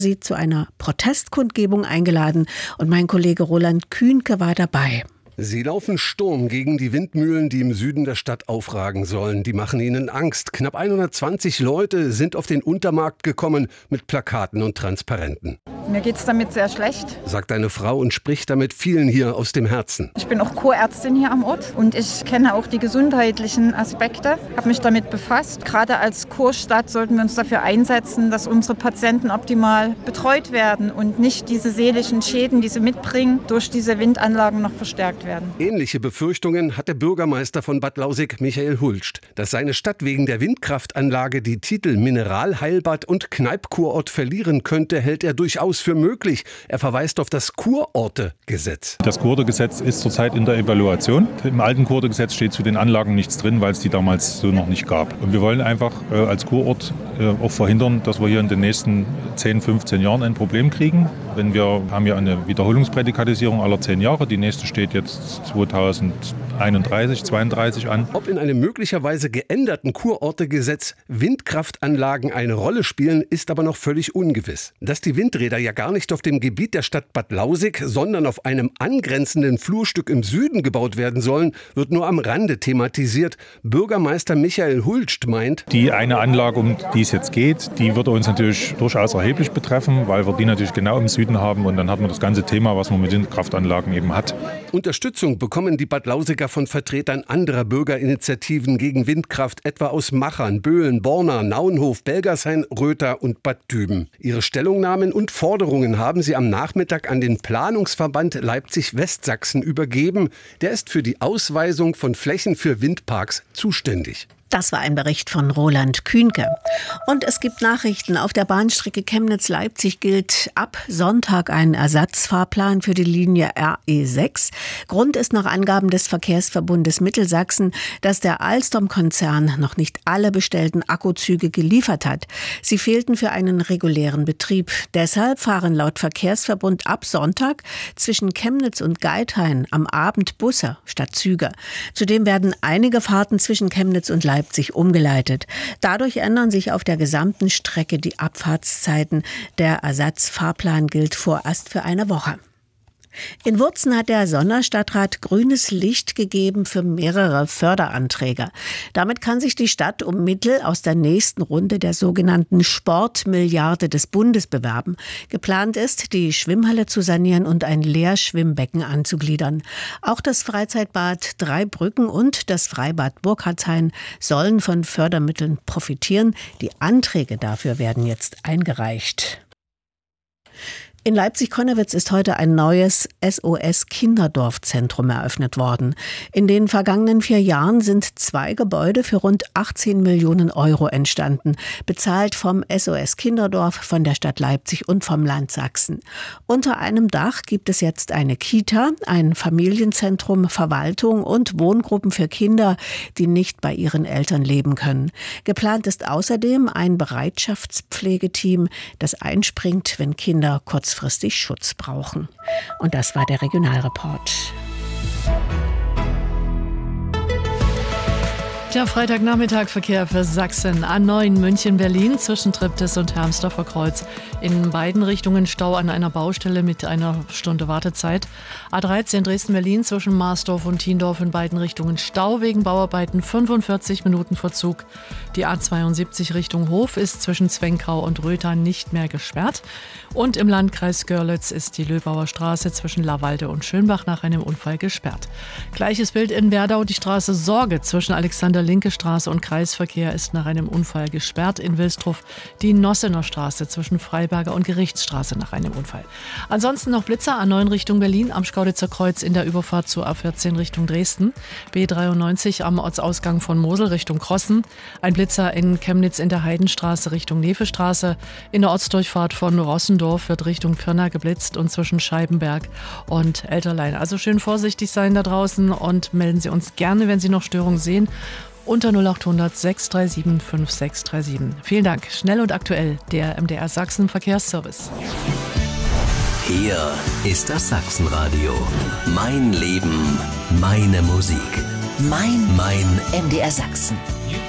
Sie zu einer Protestkundgebung eingeladen und mein Kollege Roland Kühnke war dabei. Sie laufen Sturm gegen die Windmühlen, die im Süden der Stadt aufragen sollen. Die machen ihnen Angst. Knapp 120 Leute sind auf den Untermarkt gekommen mit Plakaten und Transparenten. Mir geht's damit sehr schlecht, sagt eine Frau und spricht damit vielen hier aus dem Herzen. Ich bin auch Chorärztin hier am Ort und ich kenne auch die gesundheitlichen Aspekte, habe mich damit befasst. Gerade als Kurstadt sollten wir uns dafür einsetzen, dass unsere Patienten optimal betreut werden und nicht diese seelischen Schäden, die sie mitbringen, durch diese Windanlagen noch verstärkt werden. Ähnliche Befürchtungen hat der Bürgermeister von Bad Lausick, Michael Hulst. Dass seine Stadt wegen der Windkraftanlage die Titel Mineralheilbad und Kneippkurort verlieren könnte, hält er durchaus für möglich. Er verweist auf das Kurortegesetz. Das Kurortegesetz ist zurzeit in der Evaluation. Im alten Kurortegesetz steht zu den Anlagen nichts drin, weil es die damals so noch nicht gab. Und wir wollen einfach als Kurort auch verhindern, dass wir hier in den nächsten 10, 15 Jahren ein Problem kriegen. Wir haben ja eine Wiederholungsprädikatisierung aller 10 Jahre. Die nächste steht jetzt 2031, 32 an. Ob in einem möglicherweise geänderten Kurortegesetz Windkraftanlagen eine Rolle spielen, ist aber noch völlig ungewiss. Dass die Windräder ja gar nicht auf dem Gebiet der Stadt Bad Lausick, sondern auf einem angrenzenden Flurstück im Süden gebaut werden sollen, wird nur am Rande thematisiert. Bürgermeister Michael Hulst meint, die eine Anlage, um die es jetzt geht, die würde uns natürlich durchaus erheblich betreffen, weil wir die natürlich genau im Süden haben und dann hat man das ganze Thema, was man mit Windkraftanlagen eben hat. Unterstützung bekommen die Bad Lausicker von Vertretern anderer Bürgerinitiativen gegen Windkraft, etwa aus Machern, Böhlen, Borna, Nauenhof, Belgershain, Röther und Bad Düben. Ihre Stellungnahmen und Forderungen haben sie am Nachmittag an den Planungsverband Leipzig-Westsachsen übergeben. Der ist für die Ausweisung von Flächen für Windparks zuständig. Das war ein Bericht von Roland Kühnke. Und es gibt Nachrichten. Auf der Bahnstrecke Chemnitz-Leipzig gilt ab Sonntag ein Ersatzfahrplan für die Linie RE6. Grund ist nach Angaben des Verkehrsverbundes Mittelsachsen, dass der Alstom-Konzern noch nicht alle bestellten Akkuzüge geliefert hat. Sie fehlten für einen regulären Betrieb. Deshalb fahren laut Verkehrsverbund ab Sonntag zwischen Chemnitz und Geithain am Abend Busse statt Züge. Zudem werden einige Fahrten zwischen Chemnitz und Leipzig umgeleitet. Dadurch ändern sich auf der gesamten Strecke die Abfahrtszeiten. Der Ersatzfahrplan gilt vorerst für eine Woche. In Wurzen hat der Sonderstadtrat grünes Licht gegeben für mehrere Förderanträge. Damit kann sich die Stadt um Mittel aus der nächsten Runde der sogenannten Sportmilliarde des Bundes bewerben. Geplant ist, die Schwimmhalle zu sanieren und ein Leerschwimmbecken anzugliedern. Auch das Freizeitbad Dreibrücken und das Freibad Burkhardshain sollen von Fördermitteln profitieren. Die Anträge dafür werden jetzt eingereicht. In Leipzig-Konnewitz ist heute ein neues SOS-Kinderdorfzentrum eröffnet worden. In den vergangenen 4 Jahren sind 2 Gebäude für rund 18 Millionen Euro entstanden, bezahlt vom SOS-Kinderdorf, von der Stadt Leipzig und vom Land Sachsen. Unter einem Dach gibt es jetzt eine Kita, ein Familienzentrum, Verwaltung und Wohngruppen für Kinder, die nicht bei ihren Eltern leben können. Geplant ist außerdem ein Bereitschaftspflegeteam, das einspringt, wenn Kinder kurzfristig Schutz brauchen. Und das war der Regionalreport. Der Freitagnachmittag Verkehr für Sachsen. A9 München-Berlin zwischen Triptis und Hermsdorfer Kreuz. In beiden Richtungen Stau an einer Baustelle mit einer Stunde Wartezeit. A13 Dresden-Berlin zwischen Marsdorf und Thiendorf in beiden Richtungen Stau wegen Bauarbeiten, 45 Minuten Verzug. Die A72 Richtung Hof ist zwischen Zwenkau und Rötha nicht mehr gesperrt. Und im Landkreis Görlitz ist die Löbauer Straße zwischen Lawalde und Schönbach nach einem Unfall gesperrt. Gleiches Bild in Werdau. Die Straße Sorge zwischen Alexander-Linke Straße und Kreisverkehr ist nach einem Unfall gesperrt. In Wilsdruff die Nossener Straße zwischen Freiberger und Gerichtsstraße nach einem Unfall. Ansonsten noch Blitzer A9 Richtung Berlin am Stauditzer Kreuz in der Überfahrt zur A14 Richtung Dresden. B93 am Ortsausgang von Mosel Richtung Krossen. Ein Blitzer in Chemnitz in der Heidenstraße Richtung Nefestraße. In der Ortsdurchfahrt von Rossendorf wird Richtung Pirna geblitzt und zwischen Scheibenberg und Elterlein. Also schön vorsichtig sein da draußen und melden Sie uns gerne, wenn Sie noch Störungen sehen. Unter 0800 637 5637. Vielen Dank. Schnell und aktuell, der MDR Sachsen Verkehrsservice. Hier ist das Sachsenradio. Mein Leben, meine Musik. Mein MDR Sachsen.